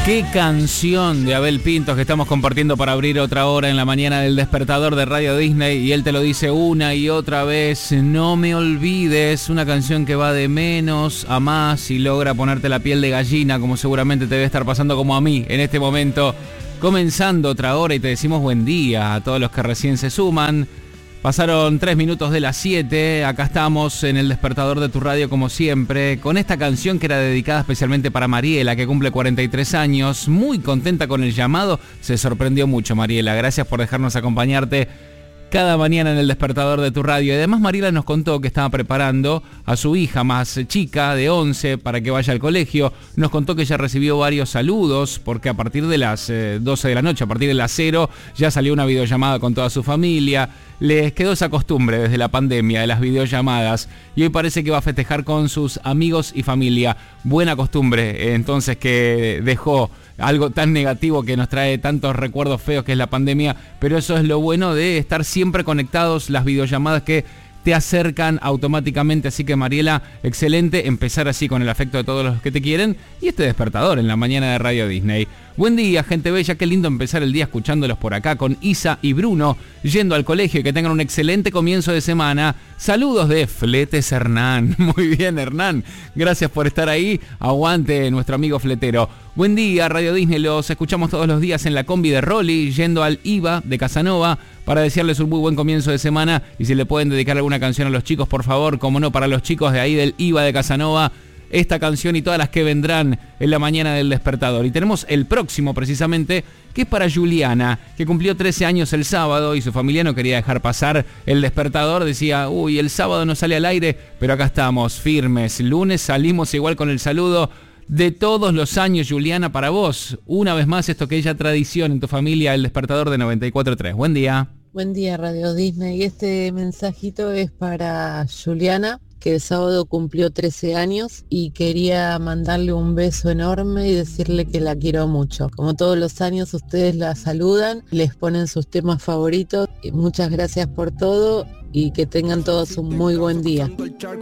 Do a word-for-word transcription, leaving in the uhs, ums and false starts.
Qué canción de Abel Pintos que estamos compartiendo para abrir otra hora en la mañana del despertador de Radio Disney, y él te lo dice una y otra vez: no me olvides. Una canción que va de menos a más y logra ponerte la piel de gallina, como seguramente te debe estar pasando como a mí en este momento, comenzando otra hora, y te decimos buen día a todos los que recién se suman. Pasaron tres minutos de las siete, acá estamos en el despertador de tu radio como siempre, con esta canción que era dedicada especialmente para Mariela, que cumple cuarenta y tres años, muy contenta con el llamado, se sorprendió mucho Mariela, gracias por dejarnos acompañarte cada mañana en el despertador de tu radio. Y además Mariela nos contó que estaba preparando a su hija más chica, de once, para que vaya al colegio. Nos contó que ya recibió varios saludos, porque a partir de las eh, doce de la noche, a partir de las cero, ya salió una videollamada con toda su familia. Les quedó esa costumbre desde la pandemia de las videollamadas, y hoy parece que va a festejar con sus amigos y familia. Buena costumbre, eh, entonces, que dejó algo tan negativo que nos trae tantos recuerdos feos que es la pandemia, pero eso es lo bueno de estar siempre conectados, las videollamadas que te acercan automáticamente. Así que Mariela, excelente empezar así con el afecto de todos los que te quieren y este despertador en la mañana de Radio Disney. Buen día, gente bella, qué lindo empezar el día escuchándolos por acá con Isa y Bruno yendo al colegio, y que tengan un excelente comienzo de semana. Saludos de Fletes Hernán. Muy bien, Hernán, gracias por estar ahí, aguante nuestro amigo fletero. Buen día, Radio Disney, los escuchamos todos los días en la combi de Rolly, yendo al I V A de Casanova, para desearles un muy buen comienzo de semana, y si le pueden dedicar alguna canción a los chicos, por favor, como no, para los chicos de ahí del I V A de Casanova, esta canción y todas las que vendrán en la mañana del despertador. Y tenemos el próximo precisamente, que es para Juliana, que cumplió trece años el sábado y su familia no quería dejar pasar el despertador. Decía, uy, el sábado no sale al aire, pero acá estamos, firmes. Lunes salimos igual con el saludo de todos los años, Juliana, para vos. Una vez más, esto que es ya tradición en tu familia, el despertador de noventa y cuatro punto tres. Buen día. Buen día, Radio Disney. Este mensajito es para Juliana, que el sábado cumplió trece años, y quería mandarle un beso enorme y decirle que la quiero mucho. Como todos los años, ustedes la saludan, les ponen sus temas favoritos. Muchas gracias por todo y que tengan todos un muy buen día.